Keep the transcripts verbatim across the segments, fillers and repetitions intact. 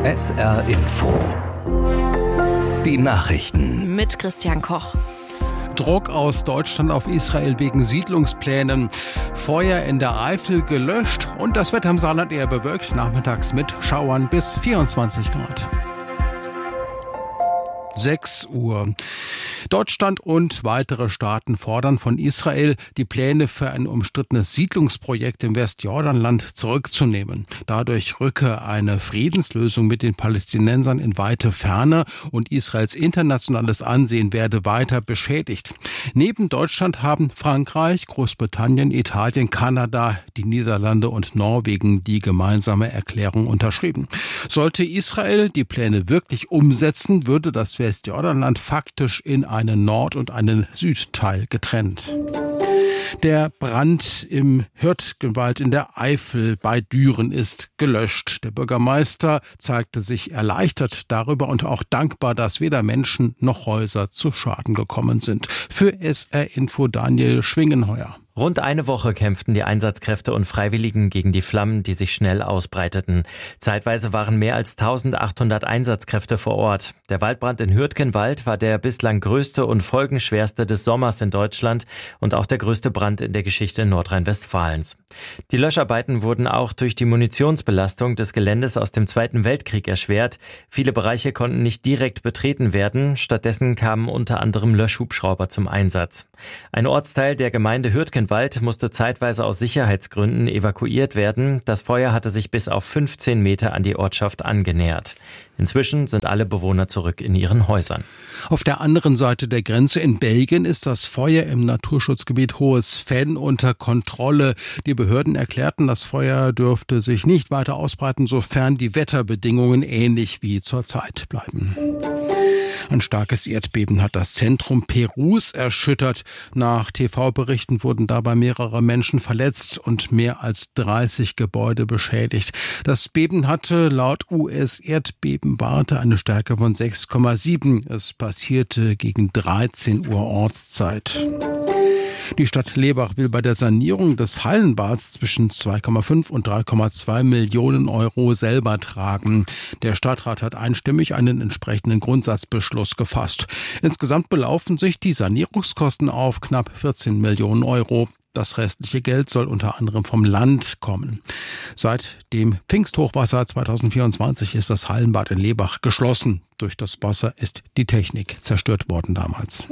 S R Info. Die Nachrichten. Mit Christian Koch. Druck aus Deutschland auf Israel wegen Siedlungsplänen. Feuer in der Eifel gelöscht und das Wetter im Saarland eher bewölkt. Nachmittags mit Schauern bis vierundzwanzig Grad. sechs Uhr. Deutschland und weitere Staaten fordern von Israel, die Pläne für ein umstrittenes Siedlungsprojekt im Westjordanland zurückzunehmen. Dadurch rücke eine Friedenslösung mit den Palästinensern in weite Ferne und Israels internationales Ansehen werde weiter beschädigt. Neben Deutschland haben Frankreich, Großbritannien, Italien, Kanada, die Niederlande und Norwegen die gemeinsame Erklärung unterschrieben. Sollte Israel die Pläne wirklich umsetzen, würde das Westjordanland faktisch in einen Nord- und einen Südteil getrennt. Der Brand im Hürtgenwald in der Eifel bei Düren ist gelöscht. Der Bürgermeister zeigte sich erleichtert darüber und auch dankbar, dass weder Menschen noch Häuser zu Schaden gekommen sind. Für S R Info Daniel Schwingenheuer. Rund eine Woche kämpften die Einsatzkräfte und Freiwilligen gegen die Flammen, die sich schnell ausbreiteten. Zeitweise waren mehr als eintausendachthundert Einsatzkräfte vor Ort. Der Waldbrand in Hürtgenwald war der bislang größte und folgenschwerste des Sommers in Deutschland und auch der größte Brand in der Geschichte Nordrhein-Westfalens. Die Löscharbeiten wurden auch durch die Munitionsbelastung des Geländes aus dem Zweiten Weltkrieg erschwert. Viele Bereiche konnten nicht direkt betreten werden. Stattdessen kamen unter anderem Löschhubschrauber zum Einsatz. Ein Ortsteil der Gemeinde Hürtgenwald Wald musste zeitweise aus Sicherheitsgründen evakuiert werden. Das Feuer hatte sich bis auf fünfzehn Meter an die Ortschaft angenähert. Inzwischen sind alle Bewohner zurück in ihren Häusern. Auf der anderen Seite der Grenze in Belgien ist das Feuer im Naturschutzgebiet Hohes Venn unter Kontrolle. Die Behörden erklärten, das Feuer dürfte sich nicht weiter ausbreiten, sofern die Wetterbedingungen ähnlich wie zurzeit bleiben. Ein starkes Erdbeben hat das Zentrum Perus erschüttert. Nach T V-Berichten wurden dabei mehrere Menschen verletzt und mehr als dreißig Gebäude beschädigt. Das Beben hatte laut U S-Erdbebenwarte eine Stärke von sechs Komma sieben. Es passierte gegen dreizehn Uhr Ortszeit. Die Stadt Lebach will bei der Sanierung des Hallenbads zwischen zwei Komma fünf und drei Komma zwei Millionen Euro selber tragen. Der Stadtrat hat einstimmig einen entsprechenden Grundsatzbeschluss gefasst. Insgesamt belaufen sich die Sanierungskosten auf knapp vierzehn Millionen Euro. Das restliche Geld soll unter anderem vom Land kommen. Seit dem Pfingsthochwasser zweitausendvierundzwanzig ist das Hallenbad in Lebach geschlossen. Durch das Wasser ist die Technik zerstört worden damals.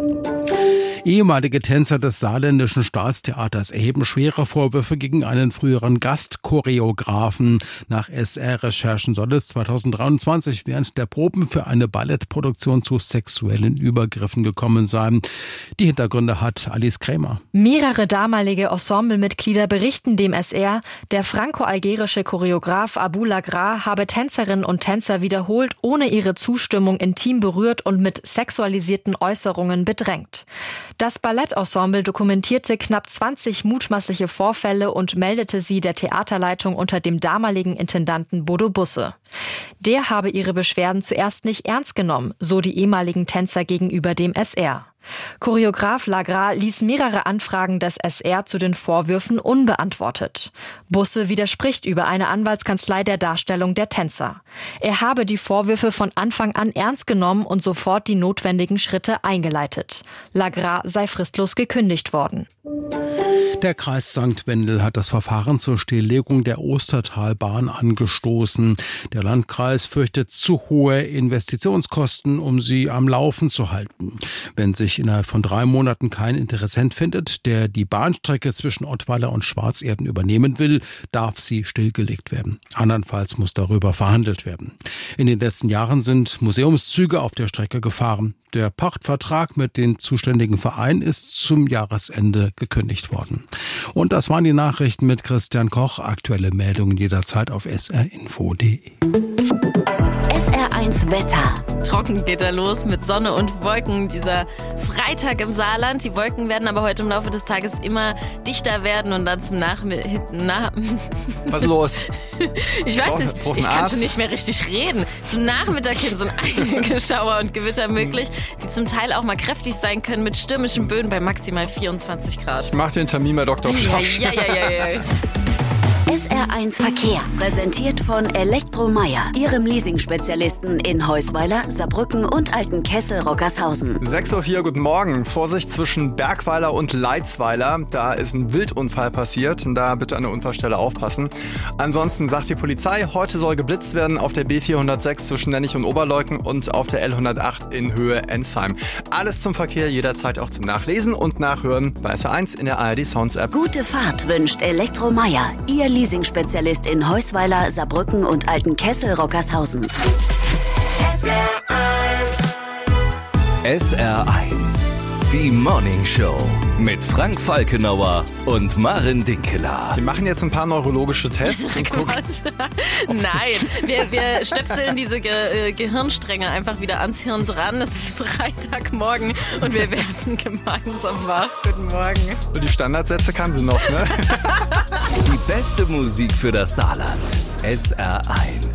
Ehemalige Tänzer des Saarländischen Staatstheaters erheben schwere Vorwürfe gegen einen früheren Gastchoreografen. Nach S R-Recherchen soll es zweitausenddreiundzwanzig während der Proben für eine Ballettproduktion zu sexuellen Übergriffen gekommen sein. Die Hintergründe hat Alice Krämer. Mehrere damalige Ensemblemitglieder berichten dem S R, der franco-algerische Choreograf Abou Lagra habe Tänzerinnen und Tänzer wiederholt ohne ihre Zustimmung intim berührt und mit sexualisierten Äußerungen bedrängt. Das Ballettensemble dokumentierte knapp zwanzig mutmaßliche Vorfälle und meldete sie der Theaterleitung unter dem damaligen Intendanten Bodo Busse. Der habe ihre Beschwerden zuerst nicht ernst genommen, so die ehemaligen Tänzer gegenüber dem S R. Choreograf Lagra ließ mehrere Anfragen des S R zu den Vorwürfen unbeantwortet. Busse widerspricht über eine Anwaltskanzlei der Darstellung der Tänzer. Er habe die Vorwürfe von Anfang an ernst genommen und sofort die notwendigen Schritte eingeleitet. Lagra sei fristlos gekündigt worden. Der Kreis Sankt Wendel hat das Verfahren zur Stilllegung der Ostertalbahn angestoßen. Der Landkreis fürchtet zu hohe Investitionskosten, um sie am Laufen zu halten. Wenn sich innerhalb von drei Monaten kein Interessent findet, der die Bahnstrecke zwischen Ottweiler und Schwarzerden übernehmen will, darf sie stillgelegt werden. Andernfalls muss darüber verhandelt werden. In den letzten Jahren sind Museumszüge auf der Strecke gefahren. Der Pachtvertrag mit den zuständigen Vereinen ist zum Jahresende gekündigt worden. Und das waren die Nachrichten mit Christian Koch. Aktuelle Meldungen jederzeit auf s r info punkt d e. S R eins Wetter. Trocken geht er los mit Sonne und Wolken. Dieser Freitag im Saarland. Die Wolken werden aber heute im Laufe des Tages immer dichter werden und dann zum Nachmittag... Na Was ist los? Ich weiß nicht, Brauchst ich einen kann Arzt? schon nicht mehr richtig reden. Zum Nachmittag hin sind einige Schauer und Gewitter möglich, die zum Teil auch mal kräftig sein können mit stürmischen Böen bei maximal vierundzwanzig Grad. Ich mach den Termin bei Doktor Ja, Frosch. ja, ja, ja, ja. S R eins Verkehr, präsentiert von Elektromeier, Ihrem Leasing-Spezialisten in Heusweiler, Saarbrücken und Altenkessel-Rockershausen. sechs Uhr vier, guten Morgen. Vorsicht zwischen Bergweiler und Leitzweiler. Da ist ein Wildunfall passiert und da bitte an der Unfallstelle aufpassen. Ansonsten sagt die Polizei, heute soll geblitzt werden auf der B vierhundertsechs zwischen Nennig und Oberleuken und auf der L hundertacht in Höhe Ensheim. Alles zum Verkehr, jederzeit auch zum Nachlesen und Nachhören bei S R eins in der A R D Sounds App. Gute Fahrt wünscht Elektromeier, Ihr Leasing-Spezialist in Heusweiler, Saarbrücken und Altenkessel-Rockershausen. S R eins, die Morning Show mit Frank Falkenauer und Maren Dinkeler. Wir machen jetzt ein paar neurologische Tests und gucken. Nein, wir, wir stöpseln diese Ge- äh, Gehirnstränge einfach wieder ans Hirn dran. Es ist Freitagmorgen und wir werden gemeinsam wach. Guten Morgen. Die Standardsätze kann sie noch, ne? Die beste Musik für das Saarland. S R eins.